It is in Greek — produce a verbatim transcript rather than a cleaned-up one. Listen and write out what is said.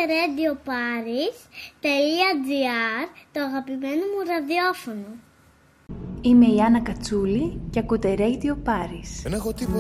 radio paris τελεία gr, το αγαπημένο μου ραδιόφωνο. Είμαι η Άννα Κατσούλη και ακούτε Radio Paris. Δεν έχω τίποτα.